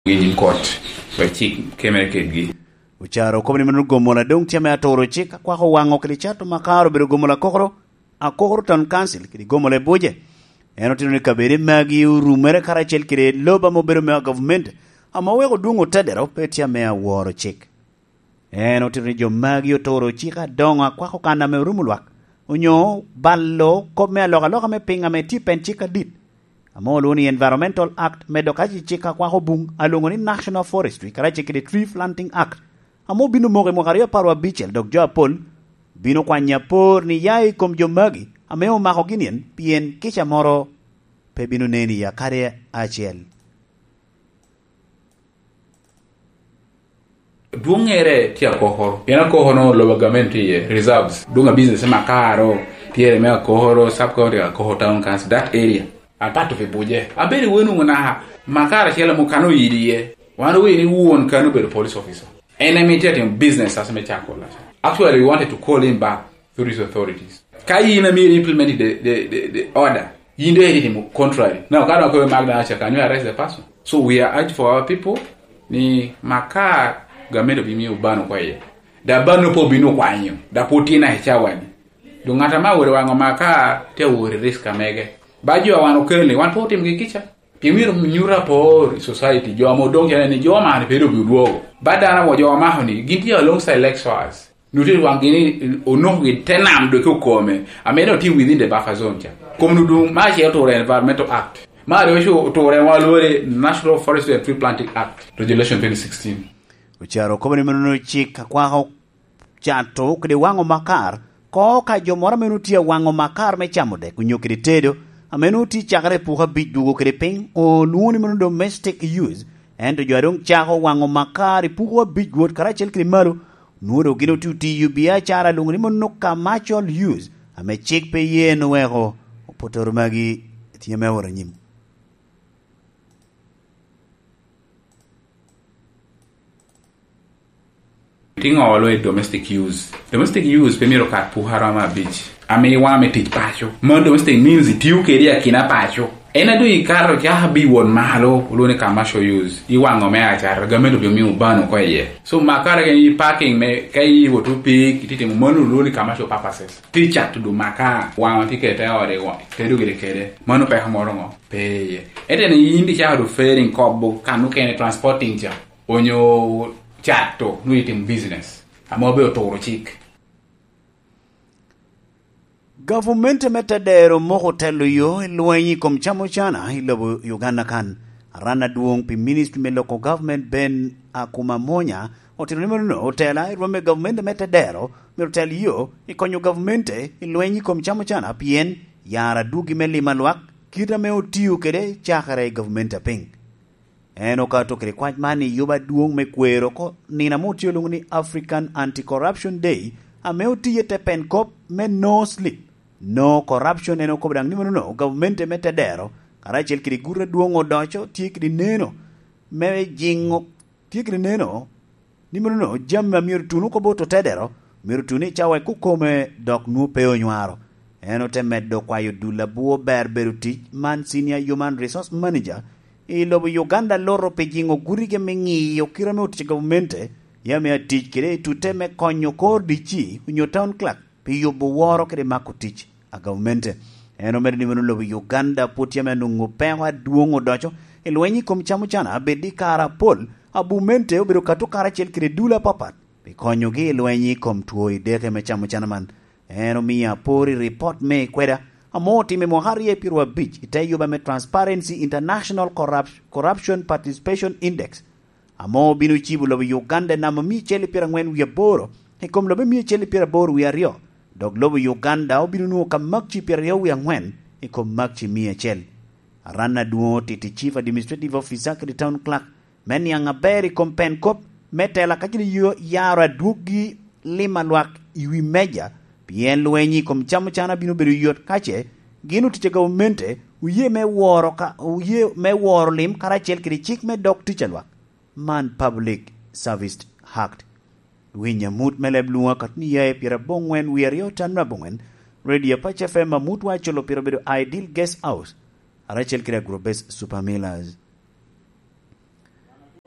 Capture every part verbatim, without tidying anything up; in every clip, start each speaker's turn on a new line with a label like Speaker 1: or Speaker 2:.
Speaker 1: in court by chick kemerkegi
Speaker 2: ucharo komni manu gomola dong tiame atoro chika kwa ho wango kili chato makaro biro gomola kokoro a kokoro town council kili gomola boje eno tino ni kabere magi urumere karachel kili loba mo biro mea government ama wego dungo tadero petia mea woro chik eno tino ni jo magi otoro chika donga kwa ho kanda me urumulwak unyo ballo kome loga loga me pinga me tipen chika dit amo loni Environmental Act medokaji chika kwa ho bung alongoni National Forestry karachi kili Tree Planting Act amo binu moge mogario parwa bichel dok jo apol binu kwa nyapor ni yai kom jo magi ameo mako ginien pien kicha moro pe binu neni ya kare achiel
Speaker 1: Dungere tia kohoro yana kohono lo government ye reserves dunga business makaro tiere me kohoro sub county kohoro town council that area apart of buje aberi wenu ngana makara chela mukano yidiye wanu we ni won kanu be police officer enemy in business as me chakola actually we wanted to call him back to these authorities kai ina me implement the the the, the order yinde him contrary now kana ko magna acha can you arrest the person so we are urged for our people ni maka gamendo bimi ubano kwa ye da bano po bino kwa nyo da potina hechawani do ngata ma wore wango maka te wore risk amege bajo wano kele wan poti mgikicha Pimiro mnyura por society jo amodong yana ni jo ma pedo biduo badana mo jo ma honi ginti alongside lecturers nuti wangini ono with tenam do ko come ameno ti within the buffer zone cha komnudu ma je to Environmental Act ma re sho to re walore National Forestry and Tree Planting Act Regulation twenty sixteen
Speaker 2: ucharo komni manu chika kwa ho chato kede wango makar ko ka jo mora menutia wango makar me chamode kunyokiri tedo amenuti chakare puha bidugo kere ping o luoni manu domestic use endo joadong chako wango makari puha bidwot karachel kere malu nuoro gino tuti ubia chara lungni manu commercial use ame chik pe ye nueho opotorumagi tiame wara nyim
Speaker 1: Tinga always domestic use domestic use pemiro kat puharama beach ame wa me tich pacho mo domestic means tiu keria kina pacho ena do ikaro kya bi won mahalo ulone commercial use iwango me achar gamendo bi mi ubano kwa ye so makara ke parking me kai wotu pi kitite mo monu ulone commercial purposes teacher to do maka wa ticket ore wa kedo gele kede monu pe hamorongo pe ye eten yindi cha do fairing kobo kanu kene transporting cha onyo chato nuitim business amobe otoro chik
Speaker 2: Government metadero moko telo yo luenyi kom chamo chana ilobo Uganda kan rana duong pi ministry me local government ben akuma monya otino nimero no hotela irome government metadero merotel yo ikonyo government luenyi kom chamo chana pien yara dugi me lima luak kita me otiu kede chakare government ping eno kato kere kwaj mani yoba duong me kwero ko nina motio lungni African Anti-Corruption Day ame otiye te pen kop me no sleep no corruption eno kobdang ni no government metadero karachel kiri gura duong odocho tiekri neno me jingo tiekri neno ni no jamma mir tunu ko boto tedero mir tuni chawe kukome dok nu peo nywaro eno te meddo kwayo dula buo berberuti man senior human resource manager ilobo Uganda loro pe jingo gurige mengi yo kirame uti government ya me atich kire tuteme konyo kor dichi unyo town clerk pe yobo woro kire makutich a government eno merni menu lobo Uganda putia me nungu pewa duongo docho elwenyi kom chamo chana bedi kara pol abumente obiro katu kara chel kire dula papat pe konyo gi elwenyi kom tuoi deke me chamo chana man eno miya pori report me kweda amoti me mohari e pirwa beach itayo ba me Transparency International Corruption, Corruption Participation Index amo binu chibu lobo Uganda na mi chele pira ngwen wi boro e kom lobo mi chele pira boro wi ario dog lobo Uganda obinu no kam makchi pira yo wi ngwen e kom makchi mi chele arana duo titi chief administrative officer ke town clerk men yang beri kom pen kop metela kachini yo yara dugi lima lwak iwi meja Pien luenyi kom chamo chana binu beru yot kache ginu tiche governmente uye me woro ka uye me woro lim karachel kiri chik me dok tichalwa man public service hacked winya mut meleb luwa katni yae pira bongwen wiario tanma bongwen radio pache fema mut wa cholo pira beru ideal guest house arachel kiri grobes supermillers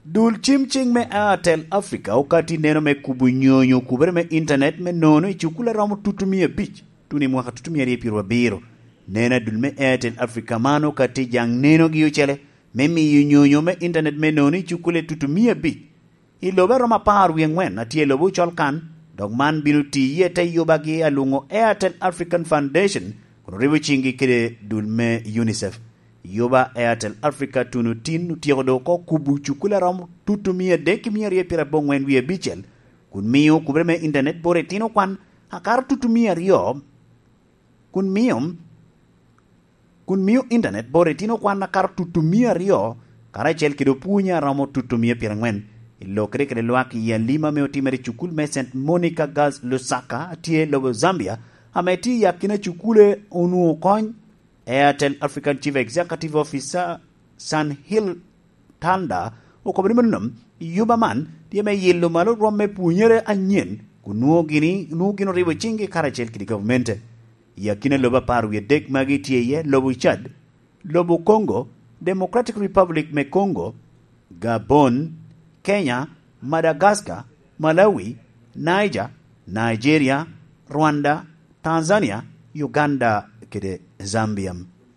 Speaker 2: Dul chim ching me Airtel Africa wakati neno me kubunyonyo kubere me internet me nono ichukula ramo tutumia bich. Tuni mwaka tutumia riepiro wabiro. Nena dul me Airtel Africa mano kati jang neno giyochele. Memi yunyonyo me internet me nono ichukule tutumia bich. Ilobe roma paharu yengwen ati ilobu cholkan. Dogman binuti yete yobagi alungo Airtel African Foundation. Kono ribu chingi kide dul me UNICEF. Yoba Airtel Africa tunutin nutiyodo ko kubu chukula ram tutumia deki mia riepira bongwen wiye bichel. Kun miyo kubreme internet bore tino kwan hakar tutumia rio. Kun miyom kun miyo internet bore tino kwan hakar tutumia rio. Karachel kido punya ramo tutumia pirangwen. Ilo kere kere luaki ya lima meo timeri chukul me Saint Monica Gas Lusaka atie lobo Zambia. Hameti ya kina chukule unuo kony. Airtel African Chief Executive Officer San Hill Tanda ukobri menum yuba man dia me yello malo romme punyere anyen kunuo gini nu gino ribo chingi karachel kidi government ya kina loba paru ye dek magi tieye lobo Chad lobo Congo Democratic Republic me Congo Gabon Kenya Madagascar Malawi Niger Nigeria Rwanda Tanzania Uganda kede Zambia.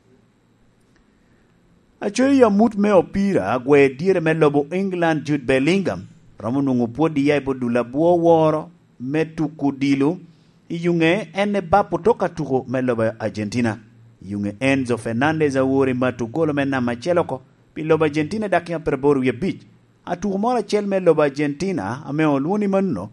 Speaker 2: Achoy ya mut me opira gwe dire me lobo England Jude Bellingham. Ramunungu po diya ipo dula buo woro me tuku dilu. Iyunge ene bapo toka tuko me lobo Argentina. Iyunge Enzo Fernandez awori matu golo me na macheloko. Pi lobo Argentina dakia perboru ya beach. Atuku mora chel me lobo Argentina ame oluni manuno.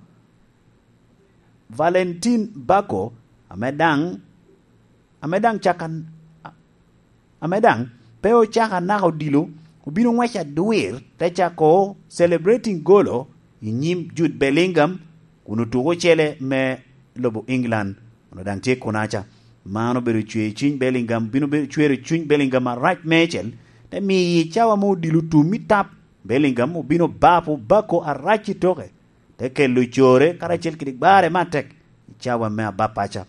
Speaker 2: Valentin Bako amedang amedang chakan amedang peo chaka nako dilo ubino ngwacha duir techa ko celebrating golo inyim Jude Bellingham kunutugo chele me lobo England unadang che konacha mano beru chwe chin Bellingham bino beru chwe chin Bellingham right mechel te mi chawa mo dilu tu mitap Bellingham ubino bapo bako arachi toke teke luchore karachel kidik bare matek chawa me bapacha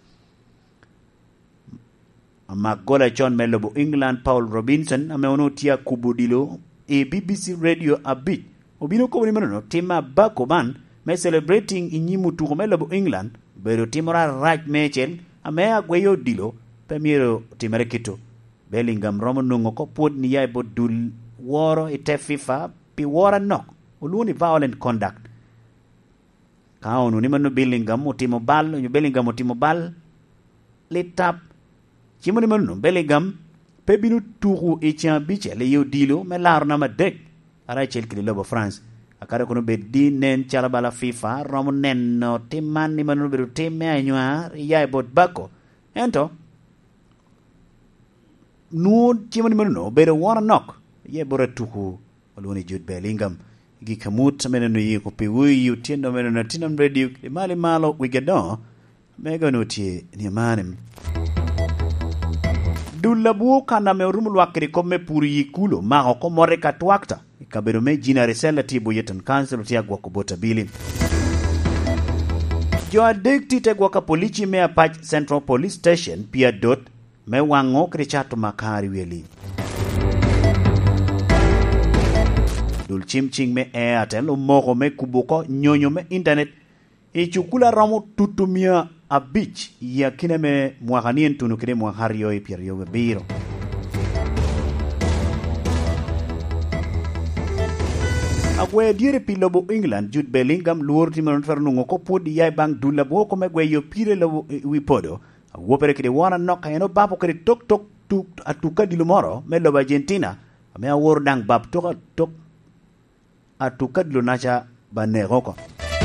Speaker 2: Magola John Melobo England Paul Robinson ameonotia kubudilo e B B C Radio abit obino ko ni manono tima bako man me celebrating inyimu tu Melobo England bero timora right mechel ame agweyo dilo pemiro timerekito Bellingham romo nungo ko pod ni yai bodul woro ite FIFA pi wora nok uluni violent conduct kaonu ni mano Bellingham utimo bal yo Bellingham utimo bal letap Chimoni manu Bellingham pebinu tuku ichan biche le yo dilo me lar na madek ara chel kili lobo France akare kono be di nen chalabala FIFA romo nen no timan ni manu beru timme anywa yai bot bako ento nu chimoni manu beru wana nok ye bora tuku oloni Jude Bellingham gi kamut menenu yi ko pe wi yu tiendo menenu tinam radio mali malo wigado mega notie ni manim Dula buo kana me rumu wakiri kome puri yikulo maho ko more katwakta ikabero me jina resela tibo yetan council tia gwa kubota bili Jo adekti te gwa ka polici me apach Central Police Station pia dot me wango krichato makari weli Dul chimching me Airtel umoko me kubuko nyonyo me internet ichukula ramo tutumia a beach ya kine me mwakanien tunu kine mwakario ipiario biro. Agwe dire pilobo England Jude Bellingham luorti manon fernungo ko podi yai bang dula bo ko megwe yo pire lobo wipodo. Agwe pere kide wana noka eno bapo kide tok tok tuk atuka dilumoro me lobo Argentina. Ame awor dang bab tok tok atuka dilunacha baneroko.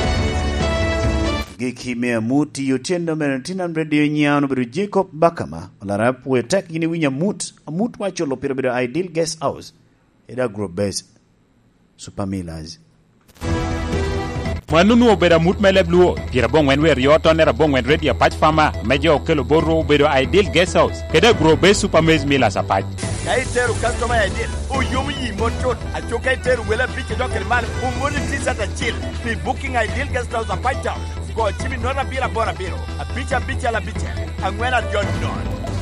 Speaker 2: Geki mea muti yotendo merentina radio nyano beru Jacob Bakama olara pwe tek yini winya mut mut wacho lo pira beru Ideal Guest House eda group base Supermillers
Speaker 3: Mwanunu obera mut melebluo pira bongwen wer yoton era bongwen radio patch fama mejo kelo borro beru Ideal Guest House eda group base Supermillers apach
Speaker 4: Kaiteru customer Ideal o yomu yi motot achoka iteru wela biche dokel man umoni tisa ta chill fi booking Ideal Guest House apach town Go chimi nora bira bora biro. A bicha bicha la bicha. Angwena John Don.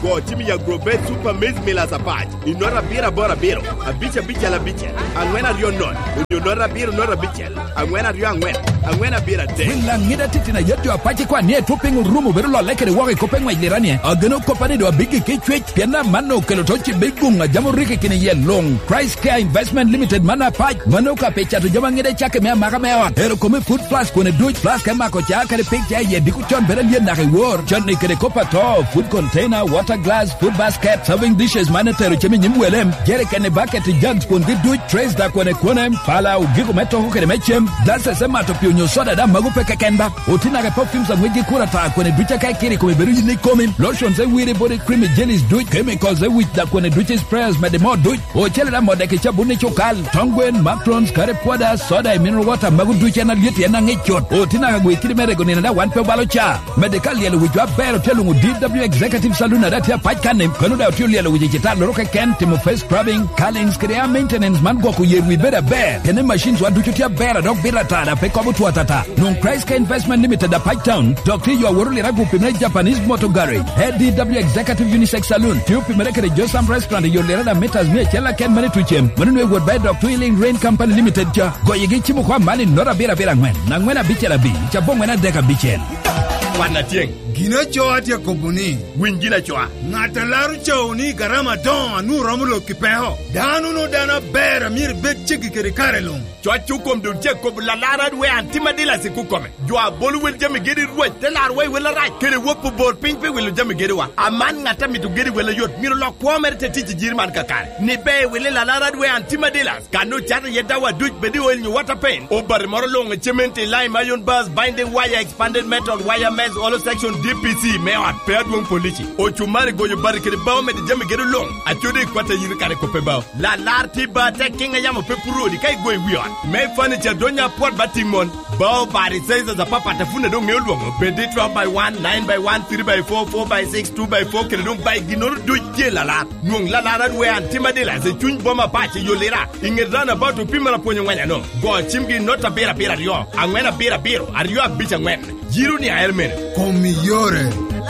Speaker 4: Go chimi ya grobe super maize meal as a patch. Inora bira bora biro. A bicha bicha la bicha. And when are you not? You nora biro nora bicha. And when are you and when? And when are bira day?
Speaker 5: Wila ngida titi na yetu apache kwa nie tupingu rumu beru lo lekere wake kopengwa ilirani. Agano kopani do bigi kichwech piana mano kelotochi bigunga jamu riki kini ye long. Price Care Investment Limited mana patch. Mano ka pecha tu jama ngida chake mea maka mewa. Ero kome food plus kone duch plus kema kocha kare picture ye diku chon bere liye na reward. Chon ni kere kopa to food container, water glass, food basket, serving dishes manetero chemi nyimwelem. Jere kene bucket jugs kundi duch trays da kone kone pala ugigo meto hukere mechem. Dase sema topio nyosoda da magupe kekenda. Utina ke perfumes za mwegi kura ta kone ducha kai kiri kome beru yini komi. Lotions e wiri body creamy jellies duch. Chemicals e wich da kone duches sprayers medemo duch. Ochele da modeke chabune chokal. Tongwen, macrons, karepoda, soda e mineral water magu duche na lieti ya ngechot. Utina ke gwe kiri merego nina da wanpe balo cha. Medical yelu wichwa bero telungu D W Executive Saloon na dati ya pachkane. Kanuda utiuli yelu wichichita loroke ken timo face scrubbing. Callings krea maintenance man kwa kuyeru beda bear. Kene machines wa duchutia bera dok bera tada pe kobu tuatata. Nung Price Care Investment Limited da Pachtown. Doctor yu wa waruli ragu pimene Japanese Motor Garage. Head D W Executive Unisex Saloon. Tiu pimene kere Josam Restaurant yu lera da metas mie chela ken mani tuchem. Manunwe word by Doctor Healing Rain Company Limited cha. Goyegi chimu kwa mali nora bera bera ngwen. Na ngwena biche la bi. Chabong ngwena deka biche.
Speaker 4: Wana tieng.
Speaker 6: Gina choa tia kompuni.
Speaker 4: Win gina choa.
Speaker 6: Ngata laru choa ni garama don anu romulo kipeho. Danu no dana bera mir bek chiki kere karelong.
Speaker 4: Choa chukom dun chek kob la lara dwe antima dila se kukome. Joa bolu wil jami gedi ruwe. Telar we wil right. Kere wopu bor ping pe wil jami gedi wa. Aman ngata mitu gedi wil yot. Miro lo kwa merite titi jirman kakare. Ni be wil la lara dwe antima dila. Kanu chata yeda wa duch bedi oil nyu water pain. Obar moro long cement lime iron bars binding wire expanded metal wire mesh all section D P C me at pedwon polici o chumari goyo barikere bawo me de jame gere long a chode kwata yiri kare ko pe bawo la larti ba te kinga yamo pe purodi kai goy wion me furniture donya port batimon bawo bari size za papa tafuna do ngel longo pe de twelve by one nine by one three by four four by six two by four kere dong by ginor do je la la nung la la we antima de la se chun boma pache yolera ingedana about to pimala ponyo nganya no go chimgi nota bera bera rio angwena bera bero ario abicha ngwen jiru ni airmen
Speaker 6: Komiyore.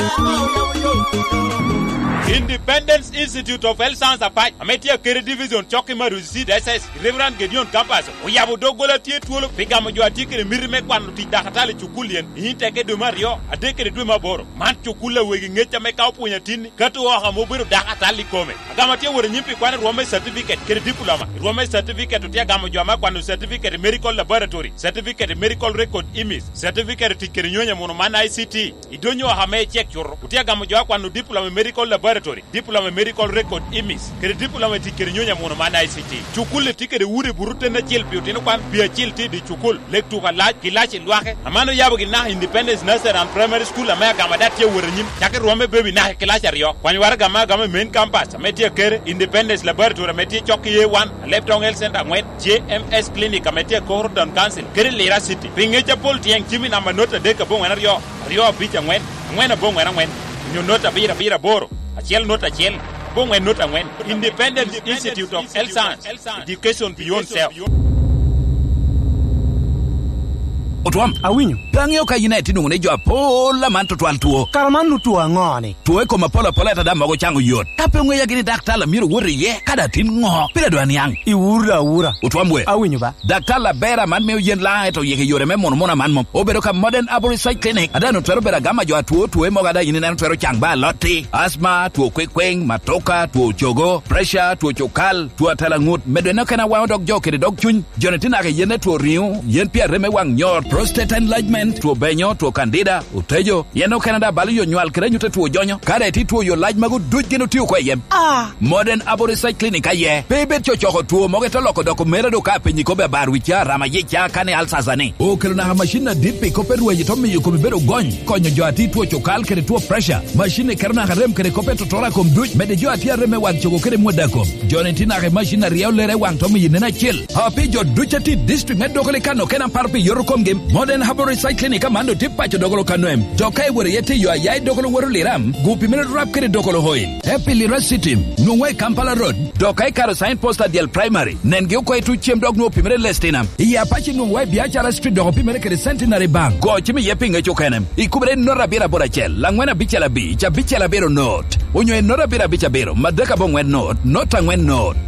Speaker 3: Independence Institute of Health Science Apart ametia kere division choki maruzi S S Reverend Gideon Campus uyabu dogola tie tuolo piga mojo atikere mirime kwanu ti dakatale chukulien inteke de Mario adekere dwe maboro man chukula wegi ngecha meka opunya tini katu oha mobiru dakatali kome agama tie wore nyimpi kwani rome certificate kere diploma rome certificate utia gamo jo amakwanu certificate medical laboratory certificate medical record image certificate tikere nyonya mono mana I C T idonyo hame check churo utia gamo jo akwanu diploma medical laboratory diploma medical record image kere diploma tikere nyonya mono mana I C T chukule tikere wuri burute na chilpi utino kwan bia chilti di chukul lektu ka laj kilachi lwake amano yabo gina Independence Nursery and Primary School amaya gama datie wore nyim chake ruome baby na kilachi rio kwani wara gama gama main campus ametie kere Independence Laboratory ametie choki ye one Leptong Health Center ngwen J M S Clinic ametie Corridor Council kere Lira City pingecha pol tieng chimi na manota deka bon wana rio rio bicha ngwen ngwen bon wana ngwen nyonota bira bira boro achiel nota achiel bongwe nota ngwen Independent Institute of Health Science Education Beyond Self
Speaker 5: Otwam
Speaker 7: awinyo
Speaker 5: Gangyo ka yine tinu ne jo apola man to twal tuo
Speaker 7: Karaman lu tuo ngoni
Speaker 5: tuo ko mapola pola ta da mago chango yot kape ngwe ya gini daktala miro wori ye kada tin ngo pira do anyang
Speaker 7: iwura wura
Speaker 5: Otwam we
Speaker 7: awinyo ba
Speaker 5: daktala bera man me yen la to ye yore me mono mona man mo obero ka modern aboricide clinic adano twero bera gama jo tuo tuo mo gada yine nan twero chang ba loti asthma tuo kwekweng matoka tuo chogo pressure tuo chokal tuo talangut medena kana wa dog jo kede dog chun jonetina ke yene tuo riu yen pia reme wang nyor prostate enlargement tuo benyo tuo candida utejo yeno Canada bali yo nywal krenyu te tuo jonyo kare ti tuo yo laj magu duj gino tiyo kwa yem
Speaker 7: ah
Speaker 5: modern aboricide clinic aye bebe chochoko tuo moge to loko doko mere do ka penyi kobe barwicha rama yicha kane alsazane o kelo na machine dipi kope ruwe jitomi yu komi bedo gony konyo jo ati tuo chokal kere tuo pressure machine kerna harem kere kope totora kom duj mede jo ati areme wang choko kere mwadakom jonetina ke machine riau lere wang tomi yinena chill hapi jo duchati district medokole kano kena parpi yoro kom game Modern Harbour Recycling kamando tipacho dogolo kanwem. Tokai wore yete yo ayai dogolo woro liram. Gupi mene rap kere dogolo hoil. Happy Lira City. Nungwe Kampala Road. Tokai karo sign posta dial primary. Nenge uko etu chem dog no pimere lestinam. Iya apache nungwe biachara street dogo pimere kere centenary bank. Go chimi yepinga chokenem. Ikubere nora bira borachel. Langwena bichela beach. A bichela bero note. Unyo nora bira bicha bero. Madaka bongwen note. Nota ngwen note.